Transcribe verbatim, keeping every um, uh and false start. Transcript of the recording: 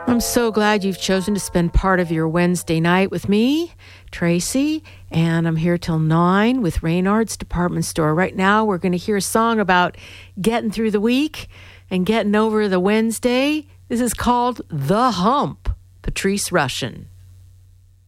I'm so glad you've chosen to spend part of your Wednesday night with me, Tracy, and I'm here till nine with Reynard's Department Store. Right now, we're going to hear a song about getting through the week and getting over the Wednesday. This is called The Hump, Patrice Rushen.